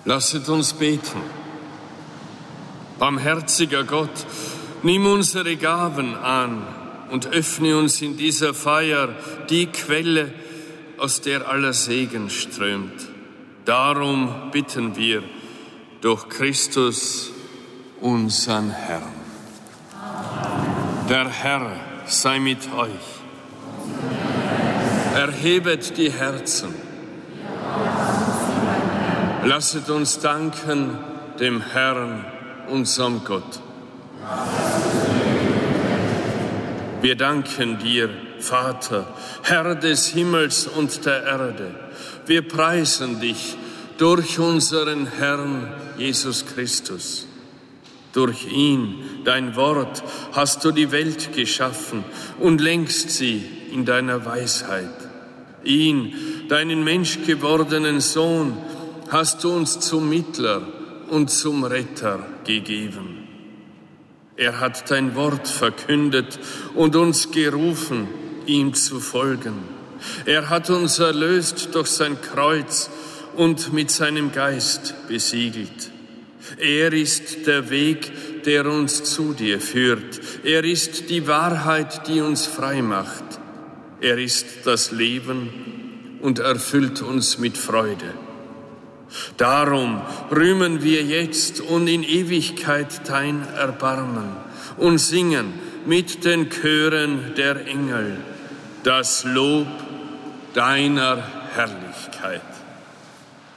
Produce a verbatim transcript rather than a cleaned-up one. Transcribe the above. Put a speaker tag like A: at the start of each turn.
A: Lasset uns beten. Barmherziger Gott, nimm unsere Gaben an und öffne uns in dieser Feier die Quelle, aus der aller Segen strömt. Darum bitten wir durch Christus, unseren Herrn. Der Herr sei mit euch. Erhebet die Herzen. Lasset uns danken dem Herrn, unserem Gott. Wir danken dir, Vater, Herr des Himmels und der Erde. Wir preisen dich durch unseren Herrn Jesus Christus. Durch ihn, dein Wort, hast du die Welt geschaffen und lenkst sie in deiner Weisheit. Ihn, deinen menschgewordenen Sohn, hast du uns zum Mittler und zum Retter gegeben. Er hat dein Wort verkündet und uns gerufen, ihm zu folgen. Er hat uns erlöst durch sein Kreuz und mit seinem Geist besiegelt. Er ist der Weg, der uns zu dir führt. Er ist die Wahrheit, die uns frei macht. Er ist das Leben und erfüllt uns mit Freude. Darum rühmen wir jetzt und in Ewigkeit dein Erbarmen und singen mit den Chören der Engel das Lob deiner Herrlichkeit.